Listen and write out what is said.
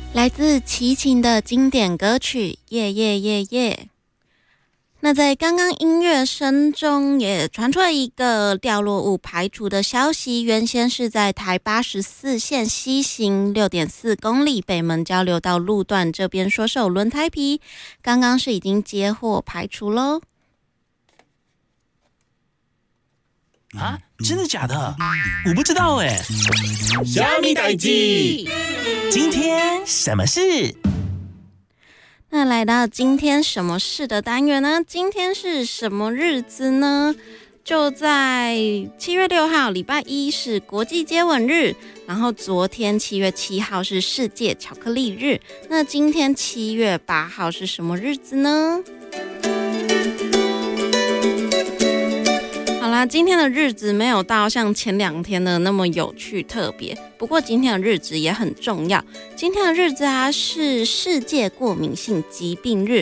来自齐秦的经典歌曲《夜夜夜夜》。那在刚刚音乐声中也传出了一个掉落物排除的消息，原先是在台84线西行 6.4 公里北门交流道路段这边说是有轮胎皮，刚刚是已经接获排除咯。 啊，真的假的？我不知道哎。 虾米代志？ 今天什么事？ 那来到今天什么事的单元呢？今天是什么日子呢？就在7月6号礼拜一是国际接吻日，然后昨天7月7号是世界巧克力日。那今天7月8号是什么日子呢？好啦，今天的日子没有到像前2天的那么有趣特别，不过今天的日子也很重要。今天的日子啊是世界过敏性疾病日，